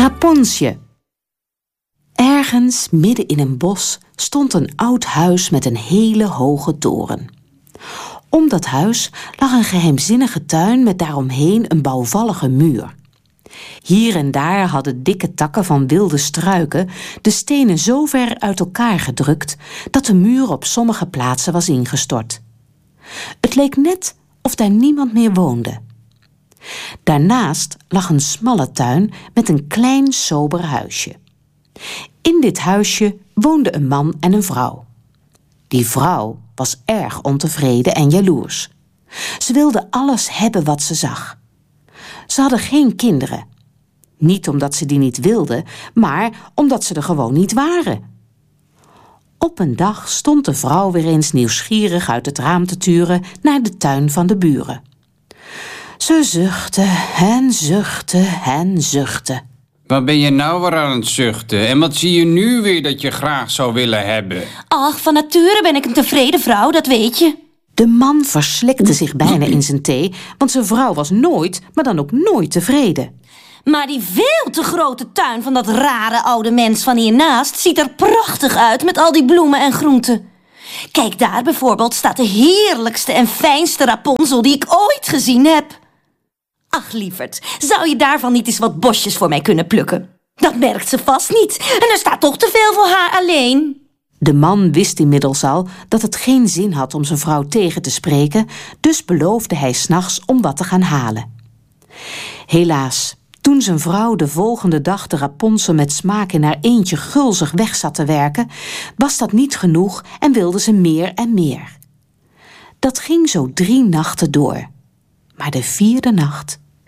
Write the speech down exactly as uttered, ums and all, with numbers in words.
Raponsje. Ergens midden in een bos stond een oud huis met een hele hoge toren. Om dat huis lag een geheimzinnige tuin met daaromheen een bouwvallige muur. Hier en daar hadden dikke takken van wilde struiken de stenen zo ver uit elkaar gedrukt dat de muur op sommige plaatsen was ingestort. Het leek net of daar niemand meer woonde. Daarnaast lag een smalle tuin met een klein sober huisje. In dit huisje woonden een man en een vrouw. Die vrouw was erg ontevreden en jaloers. Ze wilde alles hebben wat ze zag. Ze hadden geen kinderen. Niet omdat ze die niet wilden, maar omdat ze er gewoon niet waren. Op een dag stond de vrouw weer eens nieuwsgierig uit het raam te turen naar de tuin van de buren. Ze zuchtte en zuchtte en zuchtte. Wat ben je nou weer aan het zuchten? En wat zie je nu weer dat je graag zou willen hebben? Ach, van nature ben ik een tevreden vrouw, dat weet je. De man verslikte zich bijna in zijn thee, want zijn vrouw was nooit, maar dan ook nooit tevreden. Maar die veel te grote tuin van dat rare oude mens van hiernaast ziet er prachtig uit met al die bloemen en groenten. Kijk, daar bijvoorbeeld staat de heerlijkste en fijnste Rapunzel die ik ooit gezien heb. Ach, lieverd, zou je daarvan niet eens wat bosjes voor mij kunnen plukken? Dat merkt ze vast niet en er staat toch te veel voor haar alleen. De man wist inmiddels al dat het geen zin had om zijn vrouw tegen te spreken, dus beloofde hij 's nachts om wat te gaan halen. Helaas, toen zijn vrouw de volgende dag de Rapunzel met smaak in haar eentje gulzig weg zat te werken, was dat niet genoeg en wilde ze meer en meer. Dat ging zo drie nachten door. Maar de vierde nacht